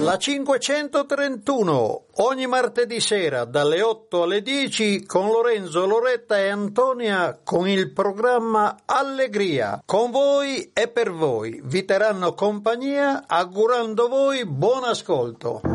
La 531, ogni martedì sera dalle 8 alle 10 con Lorenzo, Loretta e Antonia con il programma Allegria. Con voi e per voi vi terranno compagnia augurando voi buon ascolto.